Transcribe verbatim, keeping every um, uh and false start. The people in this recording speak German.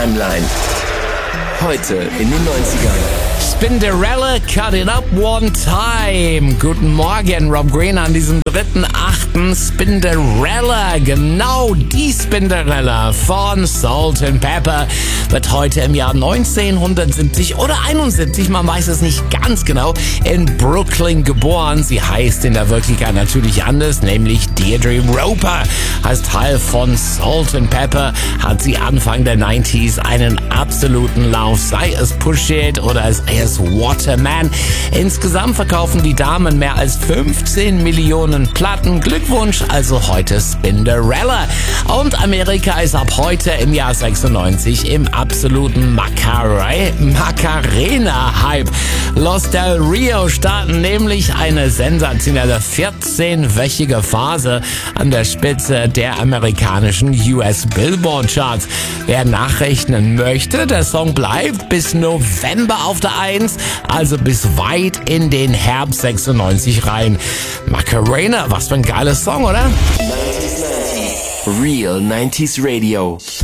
Timeline. Heute in den neunzigern. Spinderella, Cut It Up One Time. Guten Morgen, Rob Green an diesem dritten achten Spinderella. Genau die Spinderella von Salt and Pepper wird heute im Jahr neunzehnhundertsiebzig oder einundsiebzig, man weiß es nicht ganz genau, in Brooklyn geboren. Sie heißt in der Wirklichkeit natürlich anders, nämlich Deirdre Roper. Als Teil von Salt and Pepper hat sie Anfang der neunziger einen absoluten Lauf, sei es Push It oder es ist Waterman. Insgesamt verkaufen die Damen mehr als fünfzehn Millionen Platten. Glückwunsch, also heute Spinderella. Und Amerika ist ab heute im Jahr sechsundneunzig im absoluten Macarena-Hype. Los Del Rio starten nämlich eine sensationelle vierzehnwöchige Phase an der Spitze der amerikanischen U S Billboard Charts. Wer nachrechnen möchte, der Song bleibt bis November auf der eins, also bis weit in den Herbst sechsundneunzig rein. Macarena, was für ein geiles Song, oder? Real neunziger Radio.